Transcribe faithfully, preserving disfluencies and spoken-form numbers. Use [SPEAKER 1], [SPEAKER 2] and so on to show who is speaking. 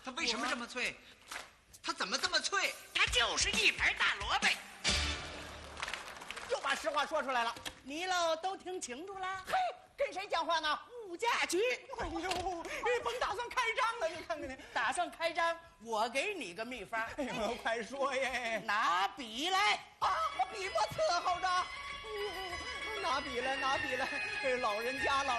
[SPEAKER 1] 它为什么这么脆？它怎么这么脆？
[SPEAKER 2] 它就是一盘大萝卜。
[SPEAKER 3] 又把实话说出来了。
[SPEAKER 2] 你喽都听清楚了？
[SPEAKER 3] 嘿，跟谁讲话呢？
[SPEAKER 2] 物价局。
[SPEAKER 3] 哎呦，甭打算开张了，你看看你。
[SPEAKER 2] 打算开张，我给你个秘方。
[SPEAKER 3] 哎呦，快说耶！
[SPEAKER 2] 拿笔来
[SPEAKER 3] 啊，笔墨伺候着。拿笔来，拿笔来，这老人家老。